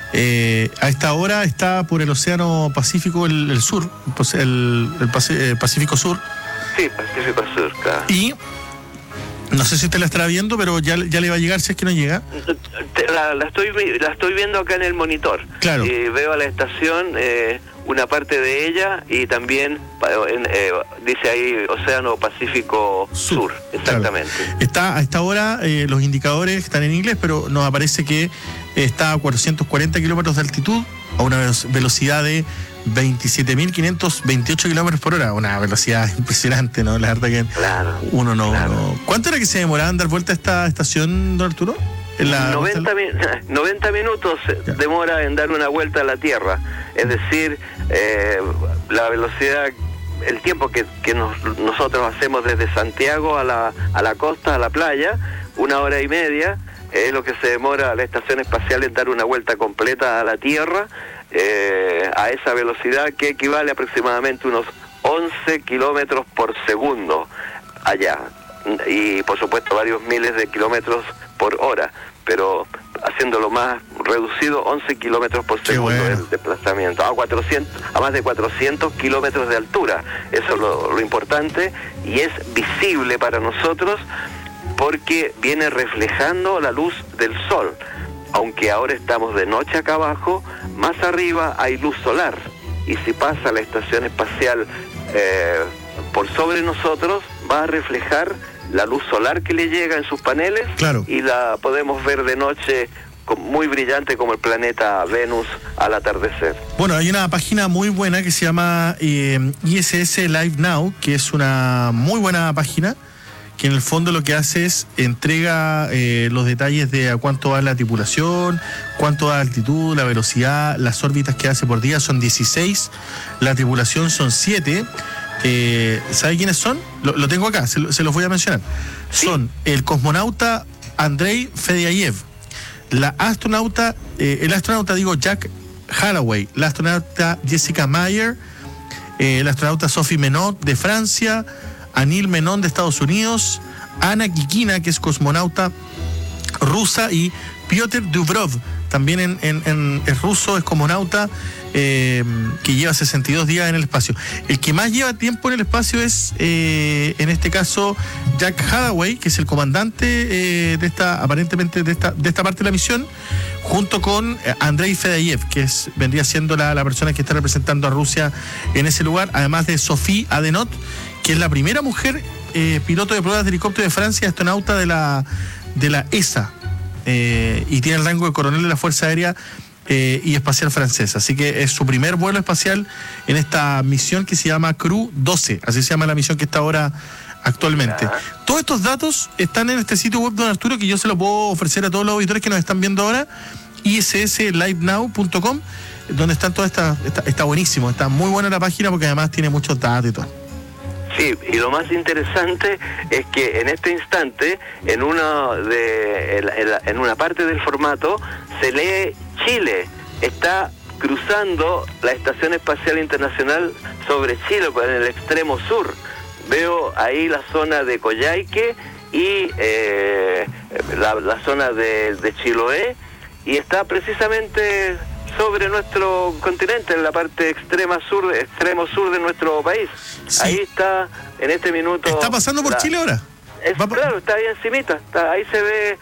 A esta hora está por el Océano Pacífico, el sur, pues el Pacífico Sur. Sí, Pacífico Sur, claro. Y no sé si usted la estará viendo, pero ya le va a llegar si es que no llega. La estoy viendo acá en el monitor. Claro. Veo a la estación, una parte de ella, y también dice ahí Océano Pacífico Sur. Exactamente. Claro. Está a esta hora, los indicadores están en inglés, pero nos aparece que está a 440 kilómetros de altitud, a una velocidad de 27.528 kilómetros por hora, una velocidad impresionante, ¿no? La verdad que claro, uno no, claro. no. ¿Cuánto era que se demoraba en dar vuelta a esta estación, don Arturo? 90 minutos ya demora en dar una vuelta a la Tierra. Es decir, la velocidad, el tiempo que nosotros hacemos desde Santiago a la costa, a la playa, 1 hora y media, es lo que se demora la estación espacial en dar una vuelta completa a la Tierra, a esa velocidad que equivale aproximadamente unos 11 kilómetros por segundo allá, y por supuesto varios miles de kilómetros por hora, pero haciéndolo más reducido, 11 kilómetros por segundo el desplazamiento, a más de 400 kilómetros de altura. Eso es lo importante, y es visible para nosotros porque viene reflejando la luz del sol. Aunque ahora estamos de noche acá abajo, más arriba hay luz solar, y si pasa la estación espacial por sobre nosotros, va a reflejar la luz solar que le llega en sus paneles. Claro. Y la podemos ver de noche muy brillante, como el planeta Venus al atardecer. Bueno, hay una página muy buena que se llama ISS Live Now, que es una muy buena página, que en el fondo lo que hace es entrega los detalles de a cuánto va la tripulación, cuánto va la altitud, la velocidad, las órbitas que hace por día. Son 16, la tripulación son 7. ¿Sabe quiénes son? Lo tengo acá, se los voy a mencionar. ¿Sí? Son el cosmonauta Andrei Fedyayev, el astronauta Jack Holloway, la astronauta Jessica Meyer, la astronauta Sophie Menon de Francia, Anil Menon de Estados Unidos, Ana Kikina, que es cosmonauta rusa, y Piotr Dubrov, también es ruso, es cosmonauta, que lleva 62 días en el espacio. El que más lleva tiempo en el espacio es, en este caso, Jack Holloway, que es el comandante aparentemente de esta parte de la misión, junto con Andrei Fedyayev, que vendría siendo la persona que está representando a Rusia en ese lugar, además de Sophie Adenot, que es la primera mujer piloto de pruebas de helicóptero de Francia, astronauta de la ESA, y tiene el rango de coronel de la Fuerza Aérea y Espacial Francesa. Así que es su primer vuelo espacial en esta misión que se llama Crew 12, así se llama la misión que está ahora actualmente. Todos estos datos están en este sitio web, don Arturo, que yo se lo puedo ofrecer a todos los auditores que nos están viendo ahora, issLiveNow.com, donde están todas está buenísimo, está muy buena la página porque además tiene muchos datos y todo. Sí, y lo más interesante es que en este instante, en una parte del formato, se lee Chile. Está cruzando la Estación Espacial Internacional sobre Chile, en el extremo sur. Veo ahí la zona de Coyhaique y la zona de Chiloé, y está precisamente sobre nuestro continente, en la parte extremo sur de nuestro país. Sí. Ahí está, en este minuto... ¿Está pasando por Chile ahora? Claro, está ahí encimita. Ahí se ve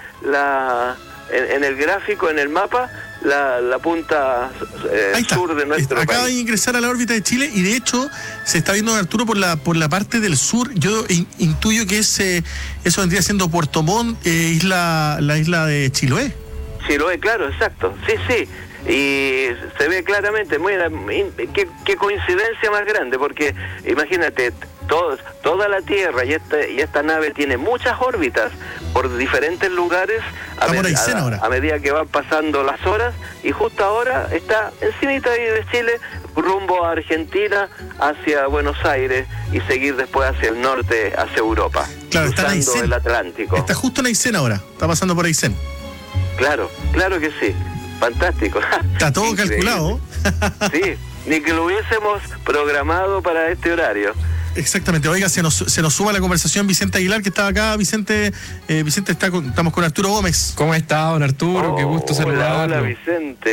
en el gráfico, en el mapa, la punta sur de nuestro país. Acaba de ingresar a la órbita de Chile, y de hecho se está viendo, Arturo, por la parte del sur. Yo intuyo que eso vendría siendo Puerto Montt, la isla de Chiloé. Chiloé, claro, exacto. Sí. Y se ve claramente, qué coincidencia más grande, porque imagínate, toda la Tierra y esta nave tiene muchas órbitas por diferentes lugares a medida que van pasando las horas, y justo ahora está encimita de Chile, rumbo a Argentina, hacia Buenos Aires, y seguir después hacia el norte, hacia Europa, claro, cruzando el Atlántico. Está justo en Aysén ahora, está pasando por Aysén. Claro que sí. Fantástico. Está todo calculado. Sí, ni que lo hubiésemos programado para este horario. Exactamente. Oiga, se nos suma la conversación Vicente Aguilar, que estaba acá. Vicente, estamos con Arturo Gómez. ¿Cómo está, don Arturo? Qué gusto saludarlo. Hola, Vicente.